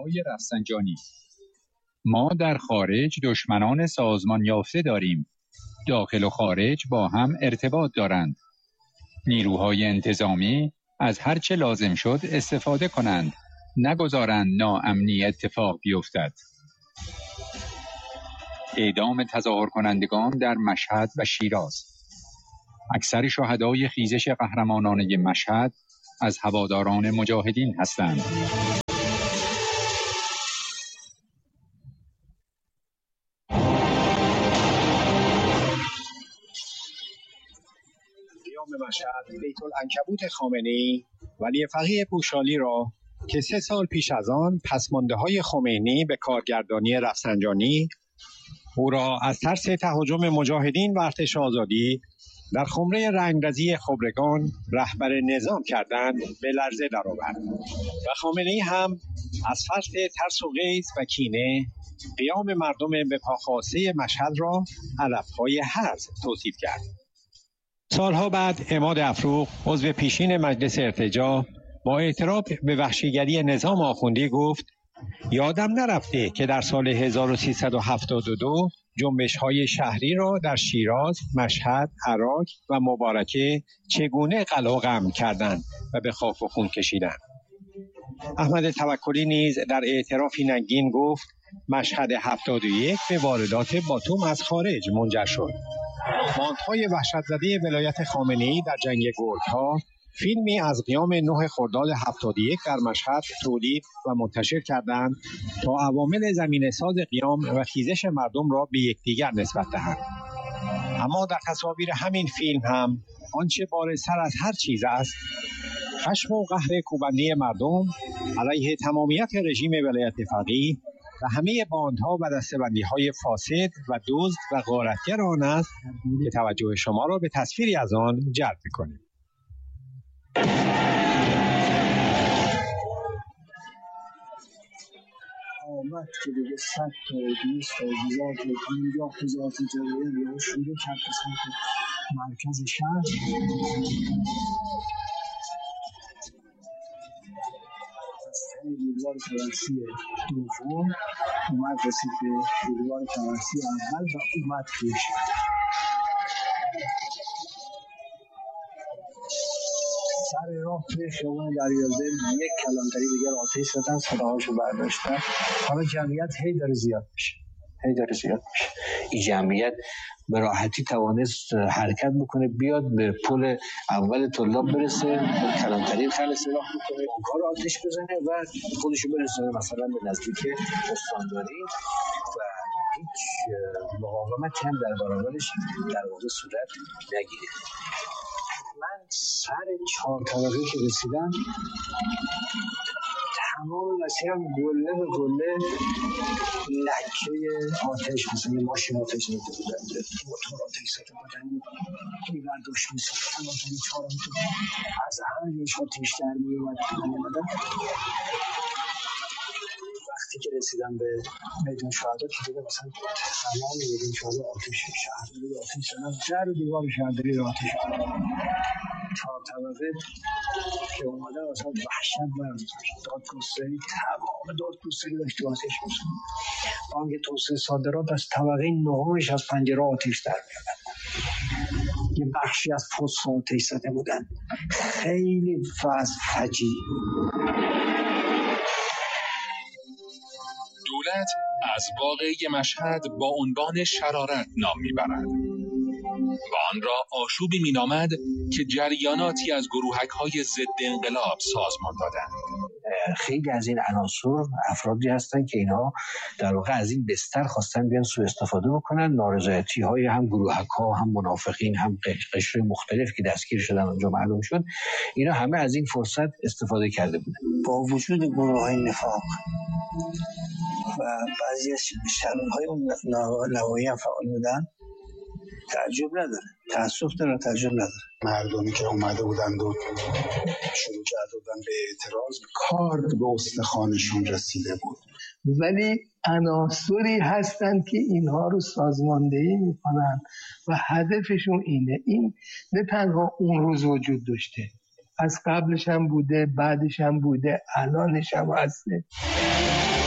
نیروهای رفسنجانی. ما در خارج دشمنان سازمان یافته داریم. داخل و خارج با هم ارتباط دارند. نیروهای انتظامی از هر چه لازم شد استفاده کنند. نگذارند ناامنی اتفاق بیفتد. اعدام تظاهر کنندگان در مشهد و شیراز. اکثر شهدای خیزش قهرمانانه مشهد از هواداران مجاهدین هستند. قیام مشهد بیت العنکبوت خامنه‌ای ولی فقیه پوشالی را که 3 سال پیش از آن پسمانده‌های خمینی به کارگردانی رفسنجانی او را از ترس تهاجم مجاهدین و ارتش آزادی در خمره رنگرزی خبرگان رهبر نظام کردند به لرزه درآورد و خامنه‌ای هم از فرط ترس و غیظ و کینه قیام مردم به پاخواسته مشهد را علف‌های هرز توصیف کرد. سالها بعد عماد افروق عضو پیشین مجلس ارتجاع با اعتراف به وحشیگری نظام آخوندی گفت یادم نرفته که در سال 1372 جنبش‌های شهری را در شیراز، مشهد، عراق و مبارکه چگونه قلقم کردند و به خاک و خون کشیدند. احمد توکلی نیز در اعترافی ننگین گفت مشهد 71 به واردات باتوم از خارج منجر شد. باندهای وحشت‌زده ولایت خامنه‌ای در جنگ گرگ‌ها فیلمی از قیام 9 خرداد 71 در مشهد تولید و منتشر کردند تا عوامل زمینه‌ساز قیام و خیزش مردم را به یکدیگر نسبت دهند. اما در تصاویر همین فیلم هم آنچه بارزتر از هر چیز است خشم و قهر کوبنده مردم علیه تمامیت رژیم ولایت فقیه و همه باندها و دسته‌بندی‌های فاسد و دزد و غارتگر آن است که توجه شما را به تصویری از آن جلب می‌کند. آمد که دیگه 100 تا 200 تا 1000 تا 50,000 تا جریان شروع کرد به سمت مرکز شهر. از طریق بولوار کلانسی دوم اومد رسید به بولوار کلانسی اول و اومد توی شهر. سر راه توی خیابان دریادل یک کلانتری دیگر آتش زدن، صداهاشو برداشتن. حالا جمعیت هی داره زیاد میشه. این جمعیت به راحتی توانست حرکت بکنه، بیاد به پل اول طلاب برسه، کلانتری خلص راه بکنه، کار آتش بزنه و خودشو برسونه مثلا به نزدیک استانداری و هیچ مقاومتی هم در برابرش در واقع صورت نگیره. من سر 4 طبقه که رسیدم تمام مسیرم گله به گله لکه آتش، مثلا ماشین آتش زده بودن، موتور آتش زده بودن، برداشت می‌ساختن آتش 4 از هر یوش آتش در می‌اومد. وقتی که رسیدم به میدان شهدا که دیگه مثلا تمام میدان شهدا آتش، شهرداری آتش زدن، در و دیوار شهرداری را آتش زدن. 4 طبقه که اومده اصلا وحشت برد. دادگستری، تمام دادگستری داشت تو آتش می‌سوخت. بانک توسعه صادرات از طبقه 9 از پنجره آتش در می‌آورد. یه بخشی از پست آتش زده بودن. خیلی فجیع. دولت از واقعه مشهد با عنوان شرارت نام میبرد و آن را آشوبی مینامد که جریاناتی از گروهک‌های ضد انقلاب سازمان دادند. خیلی از این عناصر افرادی هستند که اینها در واقع از این بستر خواستن بیان سوء استفاده بکنن. نارضایتی‌های هم گروهک‌ها، هم منافقین، هم قشر مختلف که دستگیر شدن اونجا معلوم شد، اینا همه از این فرصت استفاده کرده بودن. با وجود گروه‌های نفاق و بعضی از شرون‌های اون نوایی هم فعال بودن، تعجب نداره، تأسف داره، تعجب نداره. مردمی که اومده بودند و شروع کرده بودن به اعتراض، کارد به استخوانشون رسیده بود، ولی عناصری هستند که اینها رو سازماندهی میکنن و هدفشون اینه. این نه تنها اون روز وجود داشته، از قبلش هم بوده، بعدش هم بوده، الانش هم هسته.